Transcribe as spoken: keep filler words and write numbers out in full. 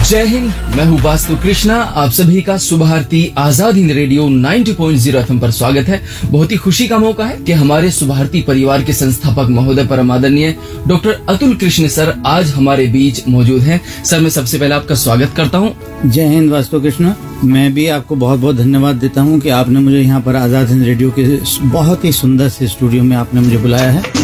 जय हिंद, मैं हूँ वास्तु कृष्णा। आप सभी का सुभारती आजाद हिंद रेडियो नब्बे पॉइंट शून्य एफ एम पर स्वागत है। बहुत ही खुशी का मौका है कि हमारे सुभारती परिवार के संस्थापक महोदय परम आदरणीय डॉक्टर अतुल कृष्ण सर आज हमारे बीच मौजूद हैं। सर, मैं सबसे पहले आपका स्वागत करता हूँ। जय हिंद वास्तु कृष्ण। मैं भी आपको बहुत बहुत धन्यवाद देता हूँ कि आपने मुझे यहाँ पर आजाद हिंद रेडियो के बहुत ही सुंदर से स्टूडियो में आपने मुझे बुलाया है।